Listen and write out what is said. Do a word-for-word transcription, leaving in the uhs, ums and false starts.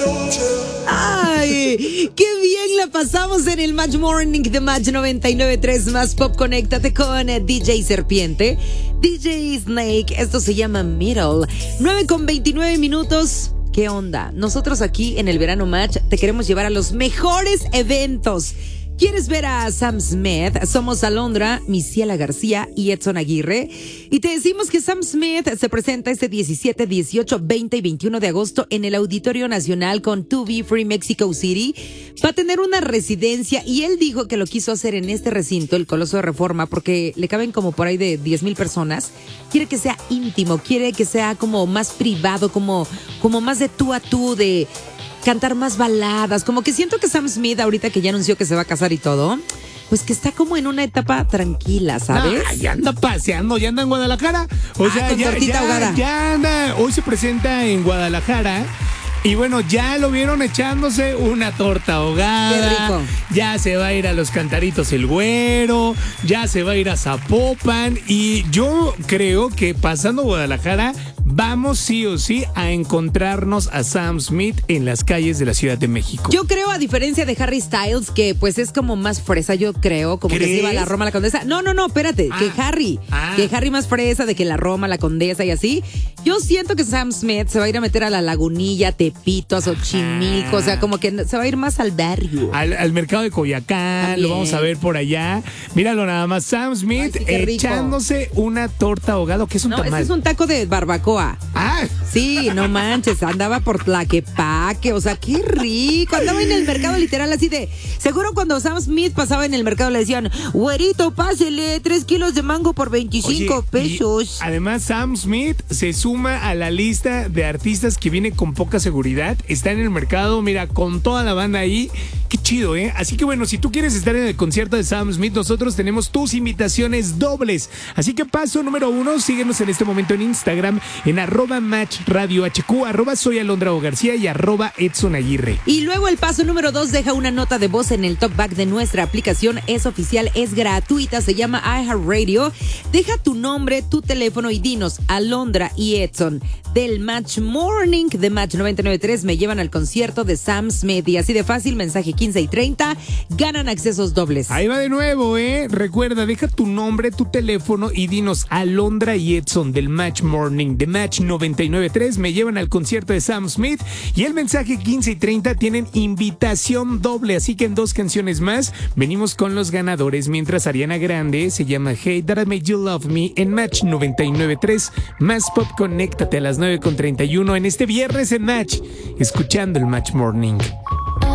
¡Ay! ¡Qué bien la pasamos en el Match Morning de Match noventa y nueve punto tres Más Pop! Conéctate con D J Serpiente, D J Snake. Esto se llama Middle. nueve con veintinueve minutos. ¿Qué onda? Nosotros aquí en el Verano Match te queremos llevar a los mejores eventos. ¿Quieres ver a Sam Smith? Somos Alondra, Misiela García y Edson Aguirre. Y te decimos que Sam Smith se presenta este diecisiete, dieciocho, veinte y veintiuno de agosto en el Auditorio Nacional con two B Free Mexico City. Va a tener una residencia y él dijo que lo quiso hacer en este recinto, el Coloso de Reforma, porque le caben como por ahí de diez mil personas. Quiere que sea íntimo, quiere que sea como más privado, como, como más de tú a tú, de cantar más baladas. Como que siento que Sam Smith, ahorita que ya anunció que se va a casar y todo, pues que está como en una etapa tranquila, ¿sabes? Ah, ya anda paseando, ya anda en Guadalajara. O ah, sea, con ya, tortita ya, ahogada. ya anda. Hoy se presenta en Guadalajara. Y bueno, ya lo vieron echándose una torta ahogada. Qué rico. Ya se va a ir a los Cantaritos el Güero. Ya se va a ir a Zapopan. Y yo creo que pasando Guadalajara, vamos sí o sí a encontrarnos a Sam Smith en las calles de la Ciudad de México. Yo creo, a diferencia de Harry Styles, que pues es como más fresa, yo creo, como ¿Crees? que se iba a la Roma, la Condesa. No, no, no, espérate, Ah. que Harry, Ah. que Harry más fresa de que la Roma, la Condesa y así. Yo siento que Sam Smith se va a ir a meter a la Lagunilla, Tepito, a Xochimilco, o sea, como que se va a ir más al barrio. Al, al mercado de Coyoacán, También. lo vamos a ver por allá. Míralo nada más, Sam Smith Ay, sí, qué rico. echándose una torta ahogada, que es un No, ese tamal. es un taco de barbacoa. Ah, Sí, no manches, andaba por Tlaquepaque, o sea, qué rico. Andaba en el mercado literal así de... Seguro cuando Sam Smith pasaba en el mercado le decían, güerito, pásele, tres kilos de mango por veinticinco oye, y pesos. además, Sam Smith se suma a la lista de artistas que viene con poca seguridad. Está en el mercado, mira, con toda la banda ahí. Qué chido, ¿eh? Así que bueno, si tú quieres estar en el concierto de Sam Smith, nosotros tenemos tus invitaciones dobles. Así que paso número uno, síguenos en este momento en Instagram, en arroba Match Radio H Q, arroba soy Alondra O García y arroba Edson Aguirre. Y luego el paso número dos, deja una nota de voz en el talkback de nuestra aplicación. Es oficial, es gratuita, se llama iHeartRadio. Deja tu nombre, tu teléfono y dinos, Alondra y Edson del Match Morning de Match noventa y nueve punto tres me llevan al concierto de Sam Smith. Y así de fácil, mensaje quince y treinta, ganan accesos dobles. Ahí va de nuevo, ¿eh? Recuerda, deja tu nombre, tu teléfono y dinos Alondra y Edson del Match Morning de Match noventa y nueve punto tres me llevan al concierto de Sam Smith. Y el mensaje quince y treinta tienen invitación doble, así que en dos canciones más venimos con los ganadores. Mientras Ariana Grande se llama Hey That I Made You Love Me en Match noventa y nueve punto tres. Más Pop, conéctate a las nueve con treinta y uno en este viernes en Match, escuchando el Match Morning.